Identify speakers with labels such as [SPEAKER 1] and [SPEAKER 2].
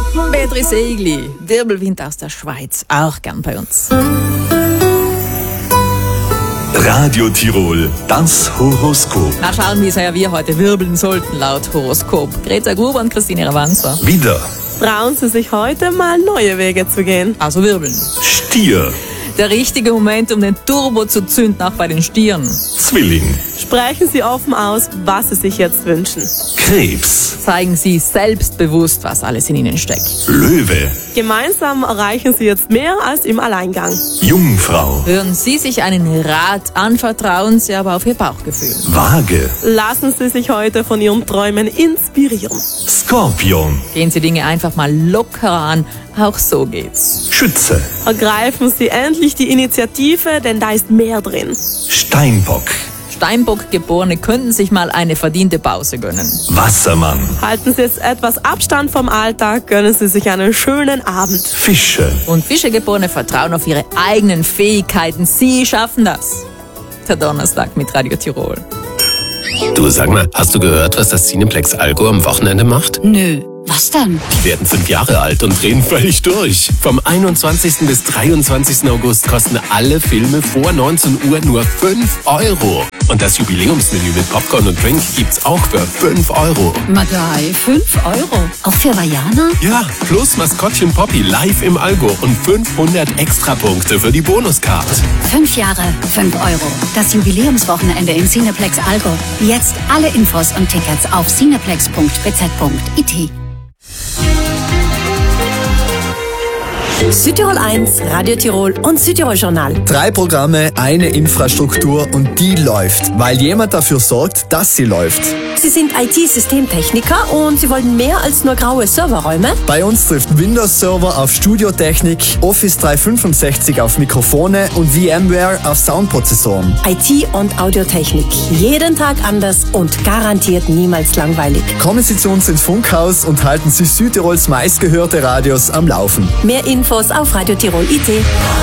[SPEAKER 1] Beatrice Egli, Wirbelwind aus der Schweiz, auch gern bei uns.
[SPEAKER 2] Radio Tirol, das Horoskop.
[SPEAKER 1] Na, schauen, wie sehr wir heute wirbeln sollten laut Horoskop. Greta Gruber und Christine Ravanza.
[SPEAKER 2] Widder,
[SPEAKER 3] Trauen Sie sich heute mal neue Wege zu gehen.
[SPEAKER 1] Also wirbeln.
[SPEAKER 2] Stier,
[SPEAKER 1] Der richtige Moment, um den Turbo zu zünden, auch bei den Stieren.
[SPEAKER 2] Zwilling,
[SPEAKER 3] Sprechen Sie offen aus, was Sie sich jetzt wünschen.
[SPEAKER 2] Krebs,
[SPEAKER 1] Zeigen Sie selbstbewusst, was alles in Ihnen steckt.
[SPEAKER 2] Löwe,
[SPEAKER 3] Gemeinsam erreichen Sie jetzt mehr als im Alleingang.
[SPEAKER 2] Jungfrau,
[SPEAKER 1] Hören Sie sich einen Rat an, vertrauen Sie aber auf Ihr Bauchgefühl.
[SPEAKER 2] Waage,
[SPEAKER 3] Lassen Sie sich heute von Ihren Träumen inspirieren.
[SPEAKER 2] Skorpion,
[SPEAKER 1] Gehen Sie Dinge einfach mal lockerer an, auch so geht's.
[SPEAKER 2] Schütze,
[SPEAKER 3] Ergreifen Sie endlich die Initiative, denn da ist mehr drin.
[SPEAKER 2] Steinbock,
[SPEAKER 1] Steinbock-Geborene könnten sich mal eine verdiente Pause gönnen.
[SPEAKER 2] Wassermann,
[SPEAKER 3] Halten Sie jetzt etwas Abstand vom Alltag, gönnen Sie sich einen schönen Abend.
[SPEAKER 2] Fische,
[SPEAKER 1] Und Fische-Geborene vertrauen auf ihre eigenen Fähigkeiten. Sie schaffen das. Der Donnerstag mit Radio Tirol.
[SPEAKER 4] Du, sag mal, hast du gehört, was das Cineplex Allgäu am Wochenende macht?
[SPEAKER 5] Nö, was dann?
[SPEAKER 4] Die werden 5 Jahre alt und drehen völlig durch. Vom 21. bis 23. August kosten alle Filme vor 19 Uhr nur 5 €. Und das Jubiläumsmenü mit Popcorn und Drink gibt's auch für 5 €.
[SPEAKER 5] Madai, 5 €. Auch für Vajana?
[SPEAKER 4] Ja, plus Maskottchen Poppy live im Allgäu und 500 Extrapunkte für die Bonuscard.
[SPEAKER 5] 5 Jahre, 5 €. Das Jubiläumswochenende im Cineplex Allgäu. Jetzt alle Infos und Tickets auf cineplex.bz.it.
[SPEAKER 6] Südtirol 1, Radio Tirol und Südtirol Journal.
[SPEAKER 7] 3 Programme, eine Infrastruktur und die läuft, weil jemand dafür sorgt, dass sie läuft.
[SPEAKER 6] Sie sind IT-Systemtechniker und Sie wollen mehr als nur graue Serverräume?
[SPEAKER 7] Bei uns trifft Windows Server auf Studiotechnik, Office 365 auf Mikrofone und VMware auf Soundprozessoren.
[SPEAKER 6] IT und Audiotechnik. Jeden Tag anders und garantiert niemals langweilig.
[SPEAKER 7] Kommen Sie zu uns ins Funkhaus und halten Sie Südtirols meistgehörte Radios am Laufen.
[SPEAKER 6] Mehr Infos auf Radio Tirol.it.